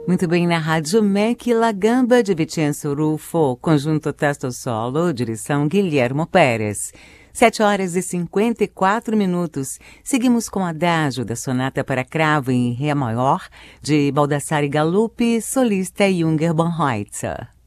Muito bem, na Rádio MEC, La Gamba de Vincenzo Ruffo, conjunto testo solo, direção Guilhermo Pérez. 7h54. Seguimos com Adágio da Sonata para Cravo em Ré maior, de Baldassare Galuppi, solista Junger Bonhoitzer.